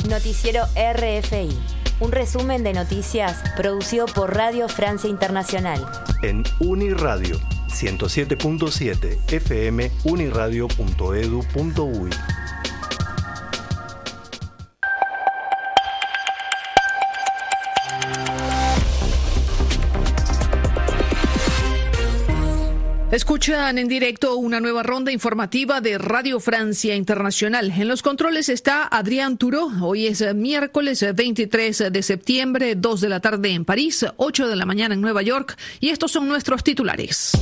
Noticiero RFI, un resumen de noticias producido por Radio Francia Internacional. En Uniradio 107.7 FM, uniradio.edu.uy. Escuchan en directo una nueva ronda informativa de Radio Francia Internacional. En los controles está Adrián Turó. Hoy es miércoles 23 de septiembre, 2 de la tarde en París, 8 de la mañana en Nueva York. Y estos son nuestros titulares.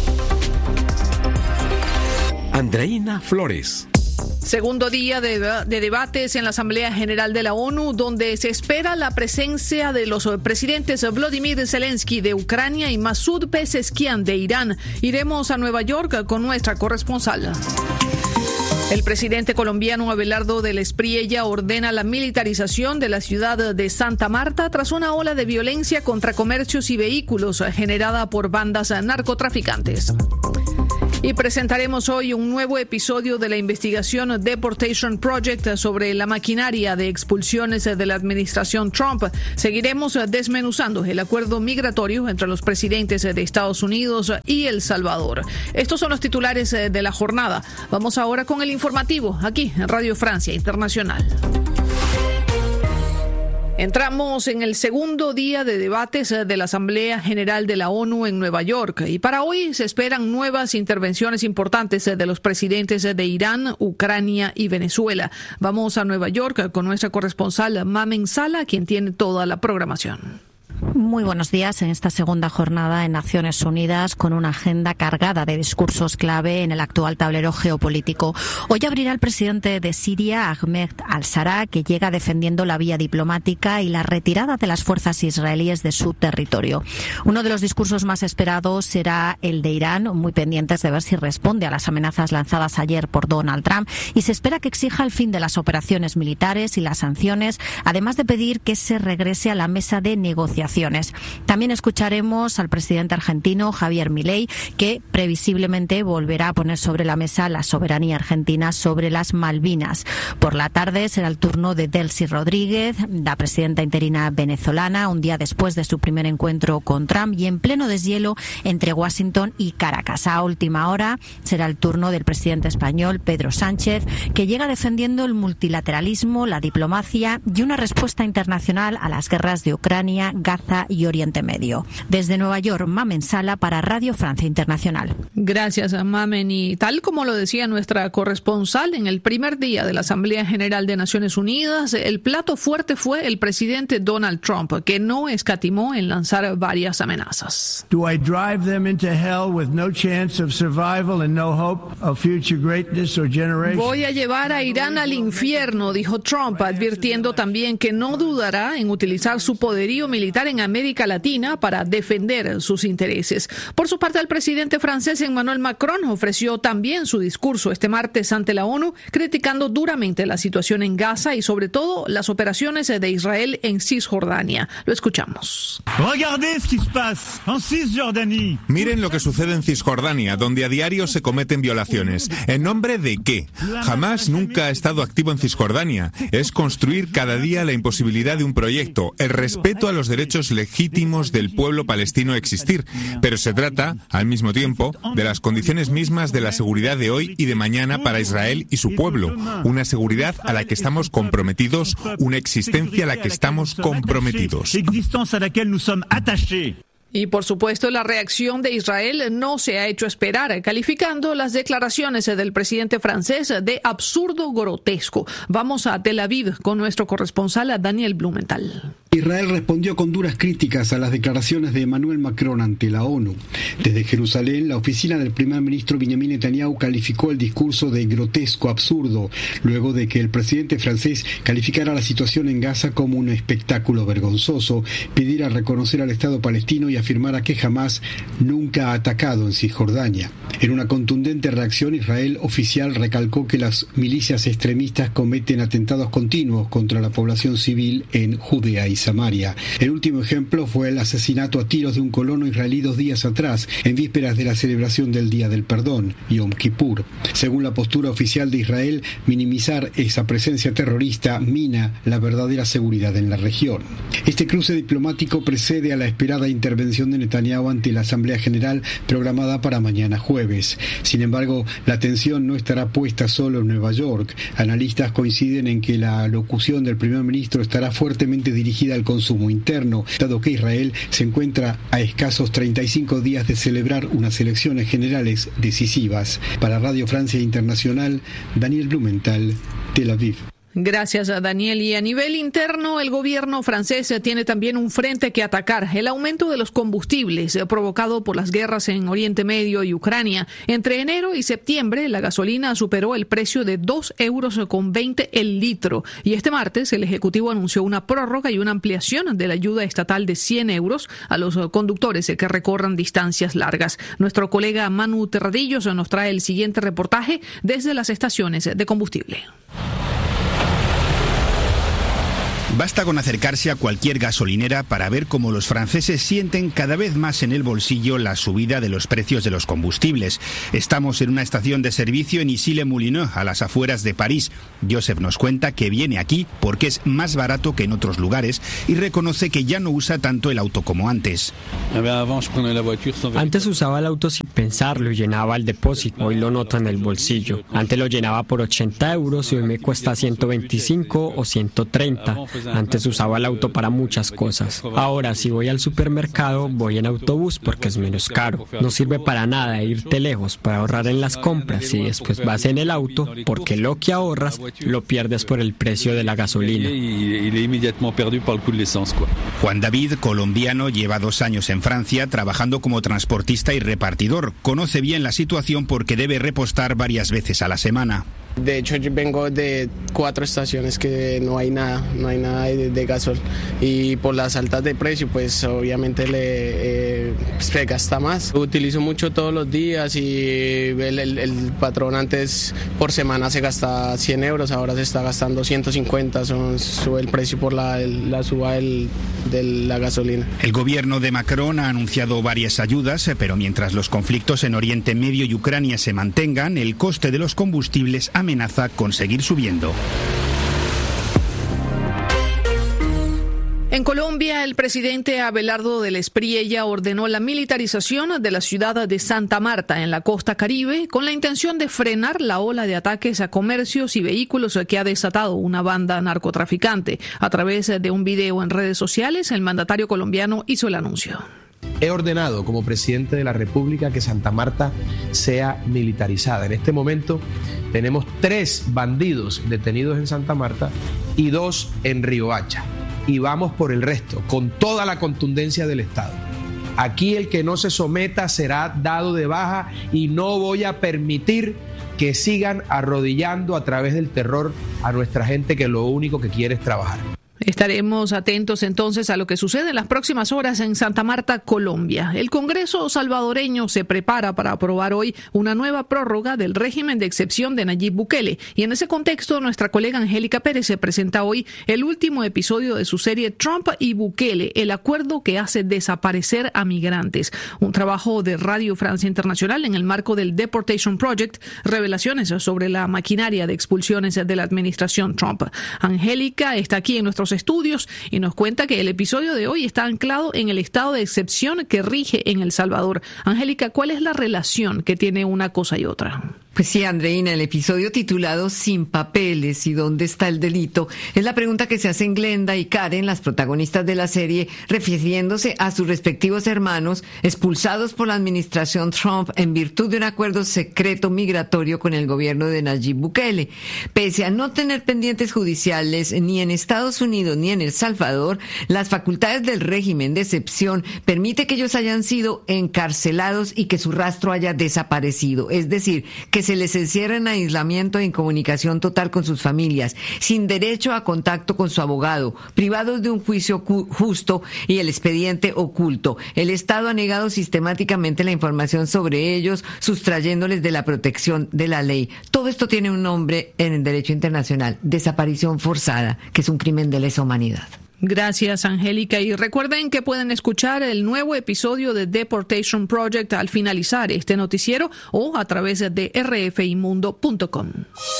Andreina Flores. Segundo día de debates en la Asamblea General de la ONU, donde se espera la presencia de los presidentes Volodymyr Zelensky de Ucrania y Masoud Pezeshkian de Irán. Iremos a Nueva York con nuestra corresponsal. El presidente colombiano Abelardo del Espriella ordena la militarización de la ciudad de Santa Marta tras una ola de violencia contra comercios y vehículos generada por bandas narcotraficantes. Y presentaremos hoy un nuevo episodio de la investigación Deportation Project sobre la maquinaria de expulsiones de la administración Trump. Seguiremos desmenuzando el acuerdo migratorio entre los presidentes de Estados Unidos y El Salvador. Estos son los titulares de la jornada. Vamos ahora con el informativo aquí en Radio Francia Internacional. Entramos en el segundo día de debates de la Asamblea General de la ONU en Nueva York y para hoy se esperan nuevas intervenciones importantes de los presidentes de Irán, Ucrania y Venezuela. Vamos a Nueva York con nuestra corresponsal Mamen Sala, quien tiene toda la programación. Muy buenos días en esta segunda jornada en Naciones Unidas con una agenda cargada de discursos clave en el actual tablero geopolítico. Hoy abrirá el presidente de Siria, Ahmed al-Shara, que llega defendiendo la vía diplomática y la retirada de las fuerzas israelíes de su territorio. Uno de los discursos más esperados será el de Irán, muy pendientes de ver si responde a las amenazas lanzadas ayer por Donald Trump, y se espera que exija el fin de las operaciones militares y las sanciones, además de pedir que se regrese a la mesa de negociación. También escucharemos al presidente argentino Javier Milei, que previsiblemente volverá a poner sobre la mesa la soberanía argentina sobre las Malvinas. Por la tarde será el turno de Delcy Rodríguez, la presidenta interina venezolana, un día después de su primer encuentro con Trump y en pleno deshielo entre Washington y Caracas. A última hora será el turno del presidente español Pedro Sánchez, que llega defendiendo el multilateralismo, la diplomacia y una respuesta internacional a las guerras de Ucrania, Gaza y Oriente Medio. Desde Nueva York, Mamen Sala para Radio Francia Internacional. Gracias, Mamen. Y tal como lo decía nuestra corresponsal, en el primer día de la Asamblea General de Naciones Unidas, el plato fuerte fue el presidente Donald Trump, que no escatimó en lanzar varias amenazas. Do I drive them into hell with no chance of survival and no hope of future greatness or generation? Voy a llevar a Irán al infierno, dijo Trump, advirtiendo también que no dudará en utilizar su poderío militar en América Latina para defender sus intereses. Por su parte, el presidente francés Emmanuel Macron ofreció también su discurso este martes ante la ONU, criticando duramente la situación en Gaza y sobre todo las operaciones de Israel en Cisjordania. Lo escuchamos. Miren lo que sucede en Cisjordania, donde a diario se cometen violaciones. ¿En nombre de qué? Hamás nunca ha estado activo en Cisjordania. Es construir cada día la imposibilidad de un proyecto, el respeto a los derechos legítimos del pueblo palestino a existir, pero se trata, al mismo tiempo, de las condiciones mismas de la seguridad de hoy y de mañana para Israel y su pueblo, una seguridad a la que estamos comprometidos, una existencia a la que estamos comprometidos. Y por supuesto la reacción de Israel no se ha hecho esperar, calificando las declaraciones del presidente francés de absurdo grotesco. Vamos a Tel Aviv con nuestro corresponsal Daniel Blumenthal. Israel respondió con duras críticas a las declaraciones de Emmanuel Macron ante la ONU. Desde Jerusalén, la oficina del primer ministro Benjamin Netanyahu calificó el discurso de grotesco, absurdo, luego de que el presidente francés calificara la situación en Gaza como un espectáculo vergonzoso, pidiera reconocer al Estado palestino y afirmara que Hamás nunca ha atacado en Cisjordania. En una contundente reacción, Israel oficial recalcó que las milicias extremistas cometen atentados continuos contra la población civil en Judea y Samaria. El último ejemplo fue el asesinato a tiros de un colono israelí 2 días atrás, en vísperas de la celebración del Día del Perdón, Yom Kippur. Según la postura oficial de Israel, minimizar esa presencia terrorista mina la verdadera seguridad en la región. Este cruce diplomático precede a la esperada intervención de Netanyahu ante la Asamblea General programada para mañana jueves. Sin embargo, la atención no estará puesta solo en Nueva York. Analistas coinciden en que la locución del primer ministro estará fuertemente dirigida al consumo interno, dado que Israel se encuentra a escasos 35 días de celebrar unas elecciones generales decisivas. Para Radio Francia Internacional, Daniel Blumenthal, Tel Aviv. Gracias, Daniel. Y a nivel interno, el gobierno francés tiene también un frente que atacar: el aumento de los combustibles provocado por las guerras en Oriente Medio y Ucrania. Entre enero y septiembre, la gasolina superó el precio de 2,20 € el litro. Y este martes, el Ejecutivo anunció una prórroga y una ampliación de la ayuda estatal de 100 € a los conductores que recorran distancias largas. Nuestro colega Manu Terradillos nos trae el siguiente reportaje desde las estaciones de combustible. Basta con acercarse a cualquier gasolinera para ver cómo los franceses sienten cada vez más en el bolsillo la subida de los precios de los combustibles. Estamos en una estación de servicio en Issy-les-Moulineaux, a las afueras de París. Joseph nos cuenta que viene aquí porque es más barato que en otros lugares y reconoce que ya no usa tanto el auto como antes. Antes usaba el auto sin pensarlo y llenaba el depósito. Hoy lo noto en el bolsillo. Antes lo llenaba por 80 € y hoy me cuesta 125 o 130. Antes usaba el auto para muchas cosas. Ahora, si voy al supermercado, voy en autobús porque es menos caro. No sirve para nada irte lejos para ahorrar en las compras y después vas en el auto porque lo que ahorras lo pierdes por el precio de la gasolina. Juan David, colombiano, lleva 2 años en Francia trabajando como transportista y repartidor. Conoce bien la situación porque debe repostar varias veces a la semana. De hecho, yo vengo de 4 estaciones que no hay nada de gasol, y por las altas de precio, pues obviamente se gasta más. Utilizo mucho todos los días y el patrón antes por semana se gasta 100 €, ahora se está gastando 150, sube el precio por la suba de la gasolina. El gobierno de Macron ha anunciado varias ayudas, pero mientras los conflictos en Oriente Medio y Ucrania se mantengan, el coste de los combustibles amenaza con seguir subiendo. En Colombia, el presidente Abelardo del Espriella ordenó la militarización de la ciudad de Santa Marta, en la costa Caribe, con la intención de frenar la ola de ataques a comercios y vehículos que ha desatado una banda narcotraficante. A través de un video en redes sociales, el mandatario colombiano hizo el anuncio. He ordenado como presidente de la República que Santa Marta sea militarizada. En este momento tenemos 3 bandidos detenidos en Santa Marta y 2 en Riohacha. Y vamos por el resto, con toda la contundencia del Estado. Aquí el que no se someta será dado de baja y no voy a permitir que sigan arrodillando a través del terror a nuestra gente que lo único que quiere es trabajar. Estaremos atentos entonces a lo que sucede en las próximas horas en Santa Marta, Colombia. El Congreso salvadoreño se prepara para aprobar hoy una nueva prórroga del régimen de excepción de Nayib Bukele. Y en ese contexto, nuestra colega Angélica Pérez se presenta hoy el último episodio de su serie Trump y Bukele, el acuerdo que hace desaparecer a migrantes. Un trabajo de Radio Francia Internacional en el marco del Deportation Project, revelaciones sobre la maquinaria de expulsiones de la administración Trump. Angélica está aquí en nuestros estudios y nos cuenta que el episodio de hoy está anclado en el estado de excepción que rige en El Salvador. Angélica, ¿cuál es la relación que tiene una cosa y otra? Pues sí, Andreina, el episodio titulado Sin papeles y dónde está el delito es la pregunta que se hacen Glenda y Karen, las protagonistas de la serie, refiriéndose a sus respectivos hermanos expulsados por la administración Trump en virtud de un acuerdo secreto migratorio con el gobierno de Nayib Bukele. Pese a no tener pendientes judiciales ni en Estados Unidos ni en El Salvador, las facultades del régimen de excepción permite que ellos hayan sido encarcelados y que su rastro haya desaparecido, es decir, que se les encierra en aislamiento e incomunicación total con sus familias, sin derecho a contacto con su abogado, privados de un juicio justo y el expediente oculto. El Estado ha negado sistemáticamente la información sobre ellos, sustrayéndoles de la protección de la ley. Todo esto tiene un nombre en el derecho internacional: desaparición forzada, que es un crimen de lesa humanidad. Gracias, Angélica. Y recuerden que pueden escuchar el nuevo episodio de Deportation Project al finalizar este noticiero o a través de rfimundo.com.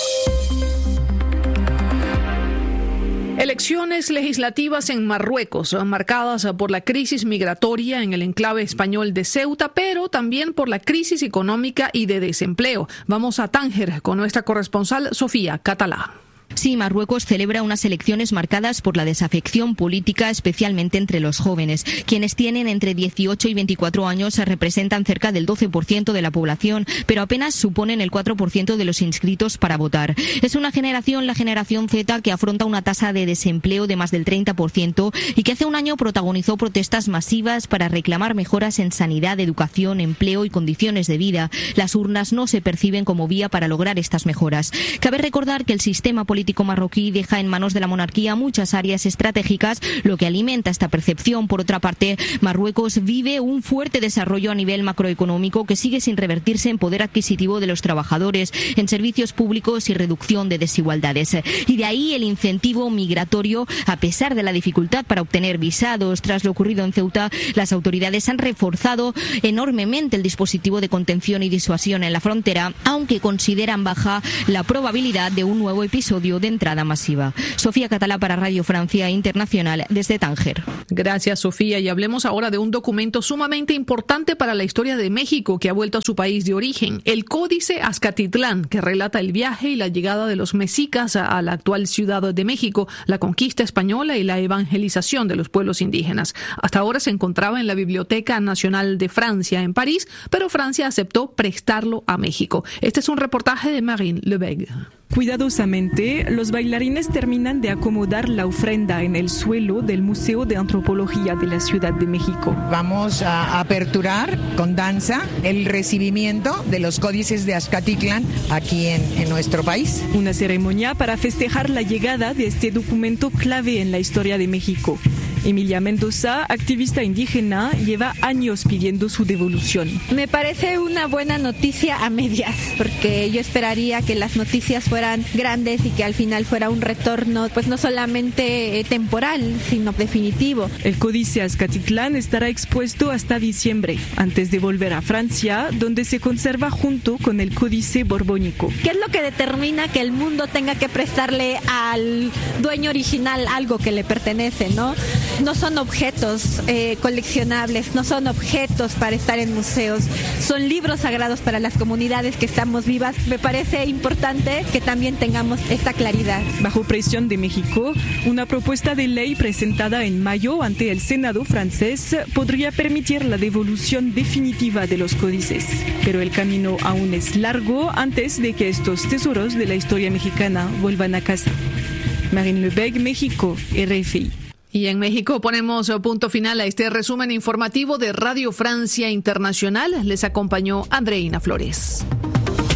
Elecciones legislativas en Marruecos, marcadas por la crisis migratoria en el enclave español de Ceuta, pero también por la crisis económica y de desempleo. Vamos a Tánger con nuestra corresponsal Sofía Catalá. Sí, Marruecos celebra unas elecciones marcadas por la desafección política, especialmente entre los jóvenes. Quienes tienen entre 18 y 24 años representan cerca del 12% de la población, pero apenas suponen el 4% de los inscritos para votar. Es una generación, la generación Z, que afronta una tasa de desempleo de más del 30% y que hace un año protagonizó protestas masivas para reclamar mejoras en sanidad, educación, empleo y condiciones de vida. Las urnas no se perciben como vía para lograr estas mejoras. Cabe recordar que el sistema político marroquí deja en manos de la monarquía muchas áreas estratégicas, lo que alimenta esta percepción. Por otra parte, Marruecos vive un fuerte desarrollo a nivel macroeconómico que sigue sin revertirse en poder adquisitivo de los trabajadores, en servicios públicos y reducción de desigualdades. Y de ahí el incentivo migratorio, a pesar de la dificultad para obtener visados. Tras lo ocurrido en Ceuta, las autoridades han reforzado enormemente el dispositivo de contención y disuasión en la frontera, aunque consideran baja la probabilidad de un nuevo episodio de entrada masiva. Sofía Catalá para Radio Francia Internacional desde Tánger. Gracias, Sofía. Y hablemos ahora de un documento sumamente importante para la historia de México que ha vuelto a su país de origen, el Códice Azcatitlán, que relata el viaje y la llegada de los mexicas a la actual Ciudad de México, la conquista española y la evangelización de los pueblos indígenas. Hasta ahora se encontraba en la Biblioteca Nacional de Francia en París, pero Francia aceptó prestarlo a México. Este es un reportaje de Marine Lebeg. Cuidadosamente, los bailarines terminan de acomodar la ofrenda en el suelo del Museo de Antropología de la Ciudad de México. Vamos a aperturar con danza el recibimiento de los códices de Azcatitlán aquí en nuestro país. Una ceremonia para festejar la llegada de este documento clave en la historia de México. Emilia Mendoza, activista indígena, lleva años pidiendo su devolución. Me parece una buena noticia a medias, porque yo esperaría que las noticias fueran grandes y que al final fuera un retorno, pues no solamente temporal, sino definitivo. El Códice Azcatitlán estará expuesto hasta diciembre, antes de volver a Francia, donde se conserva junto con el Códice Borbónico. ¿Qué es lo que determina que el mundo tenga que prestarle al dueño original algo que le pertenece, no? No son objetos coleccionables, no son objetos para estar en museos, son libros sagrados para las comunidades que estamos vivas. Me parece importante que también tengamos esta claridad. Bajo presión de México, una propuesta de ley presentada en mayo ante el Senado francés podría permitir la devolución definitiva de los códices. Pero el camino aún es largo antes de que estos tesoros de la historia mexicana vuelvan a casa. Marine Lebeg, México, RFI. Y en México ponemos punto final a este resumen informativo de Radio Francia Internacional. Les acompañó Andreina Flores.